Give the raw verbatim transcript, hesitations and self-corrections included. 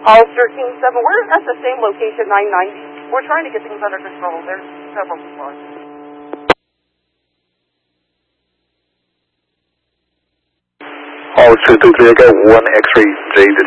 Hollister King seven, we're at the same location, nine ninety. We're trying to get things under control. There's several people on. Hollister two three, I got one X-ray J